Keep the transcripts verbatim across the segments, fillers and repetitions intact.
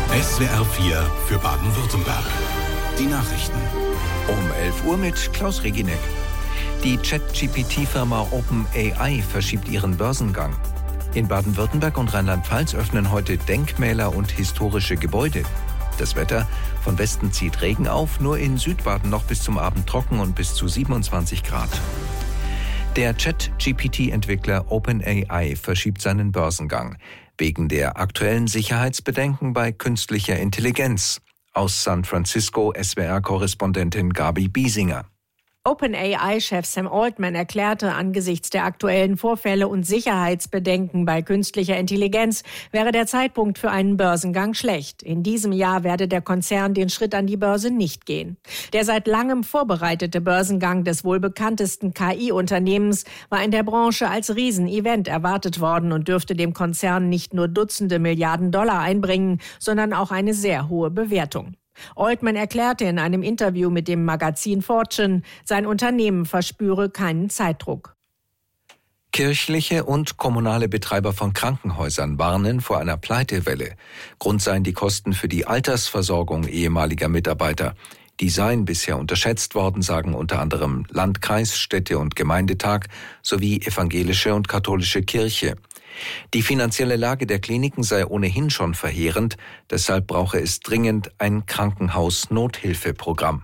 S W R vier für Baden-Württemberg. Die Nachrichten. Um elf Uhr mit Klaus Reginek. Die Chat-G P T-Firma OpenAI verschiebt ihren Börsengang. In Baden-Württemberg und Rheinland-Pfalz öffnen heute Denkmäler und historische Gebäude. Das Wetter: von Westen zieht Regen auf, nur in Südbaden noch bis zum Abend trocken und bis zu siebenundzwanzig Grad. Der Chat-G P T-Entwickler OpenAI verschiebt seinen Börsengang wegen der aktuellen Sicherheitsbedenken bei künstlicher Intelligenz. Aus San Francisco S W R-Korrespondentin Gabi Biesinger. OpenAI-Chef Sam Altman erklärte, angesichts der aktuellen Vorfälle und Sicherheitsbedenken bei künstlicher Intelligenz wäre der Zeitpunkt für einen Börsengang schlecht. In diesem Jahr werde der Konzern den Schritt an die Börse nicht gehen. Der seit langem vorbereitete Börsengang des wohl bekanntesten K I-Unternehmens war in der Branche als Riesenevent erwartet worden und dürfte dem Konzern nicht nur Dutzende Milliarden Dollar einbringen, sondern auch eine sehr hohe Bewertung. Altman erklärte in einem Interview mit dem Magazin Fortune, sein Unternehmen verspüre keinen Zeitdruck. Kirchliche und kommunale Betreiber von Krankenhäusern warnen vor einer Pleitewelle. Grund seien die Kosten für die Altersversorgung ehemaliger Mitarbeiter. Die seien bisher unterschätzt worden, sagen unter anderem Landkreis, Städte- und Gemeindetag sowie evangelische und katholische Kirche. Die finanzielle Lage der Kliniken sei ohnehin schon verheerend, deshalb brauche es dringend ein Krankenhaus-Nothilfeprogramm.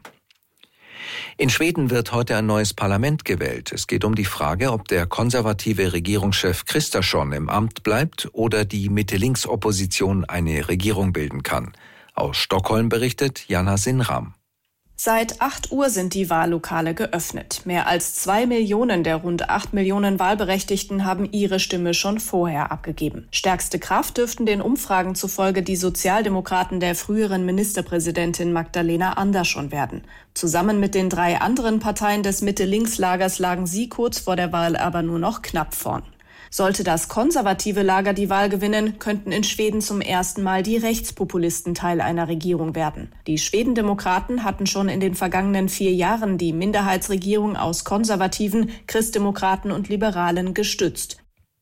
In Schweden wird heute ein neues Parlament gewählt. Es geht um die Frage, ob der konservative Regierungschef Kristersson im Amt bleibt oder die Mitte-Links-Opposition eine Regierung bilden kann. Aus Stockholm berichtet Jana Sinram. Seit acht Uhr sind die Wahllokale geöffnet. Mehr als zwei Millionen der rund acht Millionen Wahlberechtigten haben ihre Stimme schon vorher abgegeben. Stärkste Kraft dürften den Umfragen zufolge die Sozialdemokraten der früheren Ministerpräsidentin Magdalena Andersson werden. Zusammen mit den drei anderen Parteien des Mitte-Links-Lagers lagen sie kurz vor der Wahl aber nur noch knapp vorn. Sollte das konservative Lager die Wahl gewinnen, könnten in Schweden zum ersten Mal die Rechtspopulisten Teil einer Regierung werden. Die Schwedendemokraten hatten schon in den vergangenen vier Jahren die Minderheitsregierung aus Konservativen, Christdemokraten und Liberalen gestützt.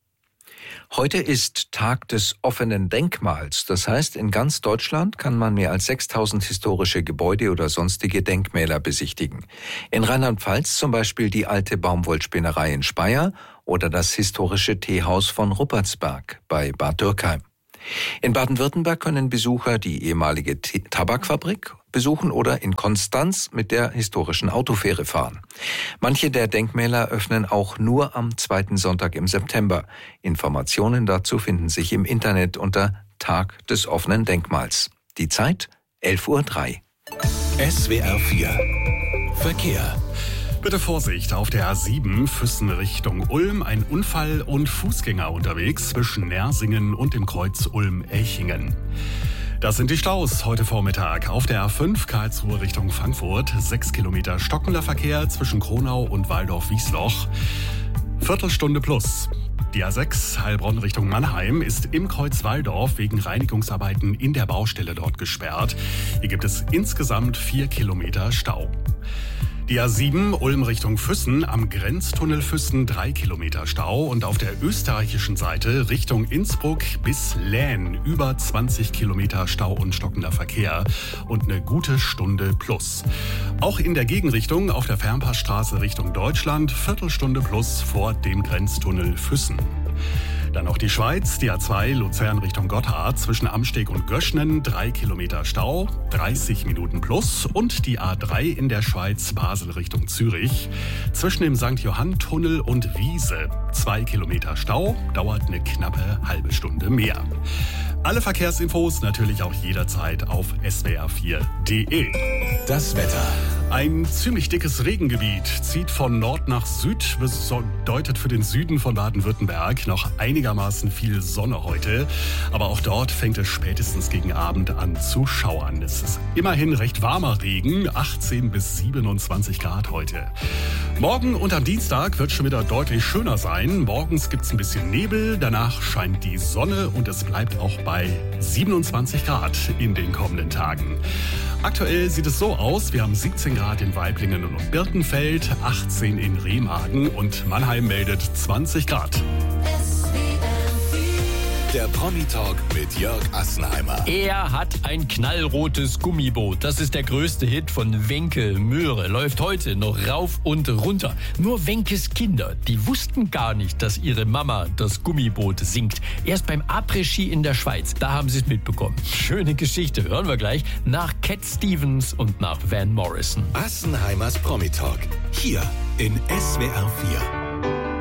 Heute ist Tag des offenen Denkmals. Das heißt, in ganz Deutschland kann man mehr als sechstausend historische Gebäude oder sonstige Denkmäler besichtigen. In Rheinland-Pfalz zum Beispiel die alte Baumwollspinnerei in Speyer oder das historische Teehaus von Ruppertsberg bei Bad Dürkheim. In Baden-Württemberg können Besucher die ehemalige T- Tabakfabrik besuchen oder in Konstanz mit der historischen Autofähre fahren. Manche der Denkmäler öffnen auch nur am zweiten Sonntag im September. Informationen dazu finden sich im Internet unter Tag des offenen Denkmals. Die Zeit elf Uhr drei. S W R vier Verkehr. Bitte Vorsicht auf der A sieben, Füssen Richtung Ulm. Ein Unfall und Fußgänger unterwegs zwischen Nersingen und dem Kreuz Ulm-Elchingen. Das sind die Staus heute Vormittag. Auf der A fünf Karlsruhe Richtung Frankfurt. Sechs Kilometer stockender Verkehr zwischen Kronau und Waldorf-Wiesloch. Viertelstunde plus. Die A sechs Heilbronn Richtung Mannheim ist im Kreuz Walldorf wegen Reinigungsarbeiten in der Baustelle dort gesperrt. Hier gibt es insgesamt vier Kilometer Stau. Die A sieben Ulm Richtung Füssen, am Grenztunnel Füssen drei Kilometer Stau und auf der österreichischen Seite Richtung Innsbruck bis Laen über zwanzig Kilometer Stau und stockender Verkehr und eine gute Stunde plus. Auch in der Gegenrichtung auf der Fernpassstraße Richtung Deutschland Viertelstunde plus vor dem Grenztunnel Füssen. Dann noch die Schweiz, die A zwei Luzern Richtung Gotthard zwischen Amsteg und Göschnen, drei Kilometer Stau, dreißig Minuten plus und die A drei in der Schweiz Basel Richtung Zürich zwischen dem Sankt Johann-Tunnel und Wiese, zwei Kilometer Stau, dauert eine knappe halbe Stunde mehr. Alle Verkehrsinfos natürlich auch jederzeit auf S W R vier Punkt de. Das Wetter. Ein ziemlich dickes Regengebiet zieht von Nord nach Süd, bedeutet für den Süden von Baden-Württemberg noch einigermaßen viel Sonne heute. Aber auch dort fängt es spätestens gegen Abend an zu schauern. Es ist immerhin recht warmer Regen, achtzehn bis siebenundzwanzig Grad heute. Morgen und am Dienstag wird schon wieder deutlich schöner sein. Morgens gibt es ein bisschen Nebel, danach scheint die Sonne und es bleibt auch bei siebenundzwanzig Grad in den kommenden Tagen. Aktuell sieht es so aus, wir haben siebzehn Grad in Waiblingen und Birkenfeld, achtzehn in Remagen und Mannheim meldet zwanzig Grad. Der Promi-Talk mit Jörg Assenheimer. Er hat ein knallrotes Gummiboot. Das ist der größte Hit von Wenke Möhre. Läuft heute noch rauf und runter. Nur Wenkes Kinder, die wussten gar nicht, dass ihre Mama das Gummiboot singt. Erst beim Après-Ski in der Schweiz, da haben sie es mitbekommen. Schöne Geschichte, hören wir gleich nach Cat Stevens und nach Van Morrison. Assenheimers Promi-Talk. Hier in S W R vier.